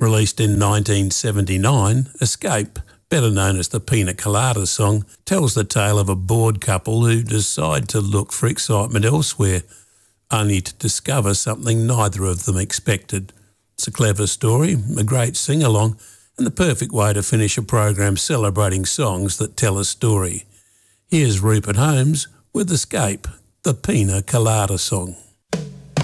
Released in 1979, Escape, better known as the Pina Colada song, tells the tale of a bored couple who decide to look for excitement elsewhere, only to discover something neither of them expected. It's a clever story, a great sing-along, and the perfect way to finish a program celebrating songs that tell a story. Here's Rupert Holmes with Escape, the Pina Colada song.